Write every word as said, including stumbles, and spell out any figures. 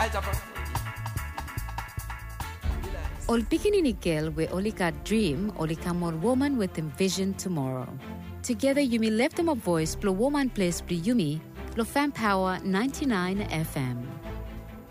Ol Bikini Girl we only got dream, only come on woman with envision tomorrow. Together you may lift them a voice, blow woman place, blow Yumi, blow fan power ninety-nine F M.